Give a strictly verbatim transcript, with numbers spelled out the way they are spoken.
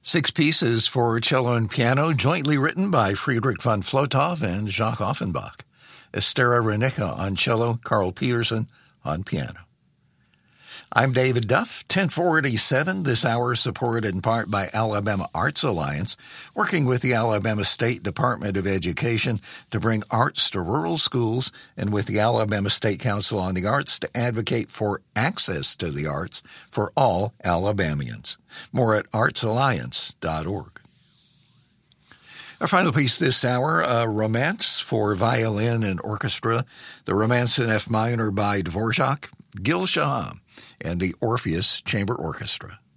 Six pieces for cello and piano, jointly written by Friedrich von Flotow and Jacques Offenbach. Estera Renica on cello, Carl Peterson on piano. I'm David Duff, ten forty-seven, this hour supported in part by Alabama Arts Alliance, working with the Alabama State Department of Education to bring arts to rural schools, and with the Alabama State Council on the Arts to advocate for access to the arts for all Alabamians. More at arts alliance dot org. Our final piece this hour, a romance for violin and orchestra, the Romance in F minor by Dvorak, Gil Shaham, and the Orpheus Chamber Orchestra.